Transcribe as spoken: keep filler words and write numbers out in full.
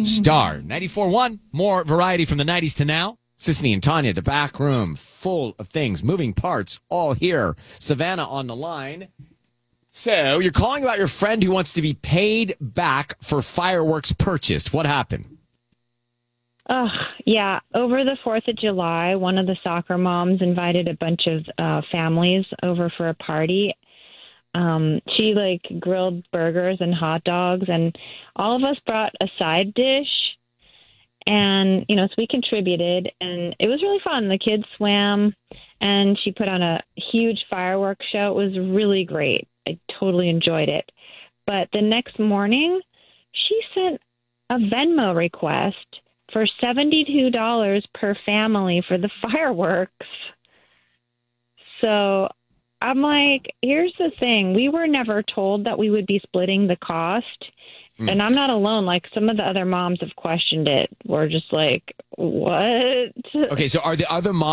Star ninety-four point one. More variety from the nineties to now. Sisney and Tanya, the back room, full of things, moving parts, all here. Savannah on the line. So you're calling about your friend who wants to be paid back for fireworks purchased. What happened? Oh, yeah. Over the fourth of July, one of the soccer moms invited a bunch of uh, families over for a party. Um, she, like, grilled burgers and hot dogs, and all of us brought a side dish. And, you know, so we contributed, and it was really fun. The kids swam, and she put on a huge fireworks show. It was really great. I totally enjoyed it. But the next morning, she sent a Venmo request for seventy-two dollars per family for the fireworks. So I'm like, here's the thing. We were never told that we would be splitting the cost. Mm. And I'm not alone. Like, some of the other moms have questioned it. We're just like, what? Okay, so are the other moms